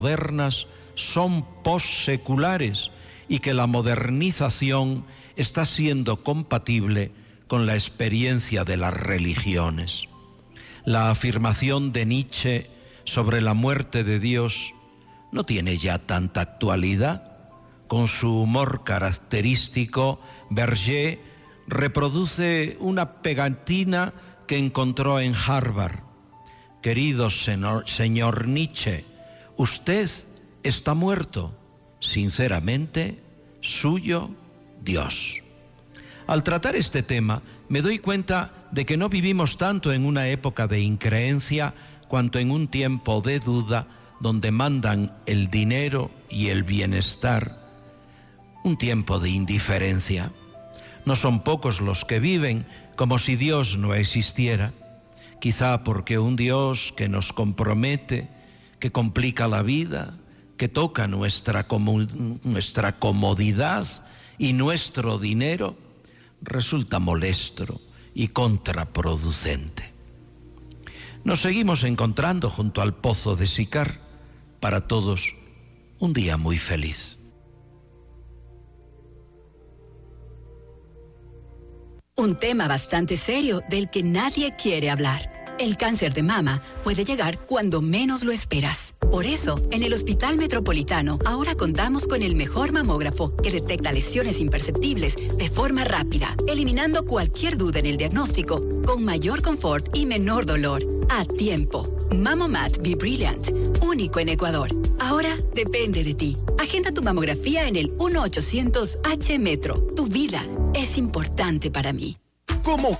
modernas son postseculares y que la modernización está siendo compatible con la experiencia de las religiones. La afirmación de Nietzsche sobre la muerte de Dios no tiene ya tanta actualidad. Con su humor característico, Berger reproduce una pegatina que encontró en Harvard. Querido señor Nietzsche, usted está muerto. Sinceramente, suyo, Dios. Al tratar este tema, me doy cuenta de que no vivimos tanto en una época de increencia cuanto en un tiempo de duda donde mandan el dinero y el bienestar. Un tiempo de indiferencia. No son pocos los que viven como si Dios no existiera, quizá porque un Dios que nos compromete, que complica la vida, que toca nuestra comodidad y nuestro dinero, resulta molesto y contraproducente. Nos seguimos encontrando junto al pozo de Sicar. Para todos, un día muy feliz. Un tema bastante serio del que nadie quiere hablar. El cáncer de mama puede llegar cuando menos lo esperas. Por eso, en el Hospital Metropolitano, ahora contamos con el mejor mamógrafo que detecta lesiones imperceptibles de forma rápida, eliminando cualquier duda en el diagnóstico, con mayor confort y menor dolor. A tiempo. Mamomat Be Brilliant, único en Ecuador. Ahora depende de ti. Agenda tu mamografía en el 1-800-H-Metro. Tu vida es importante para mí. Como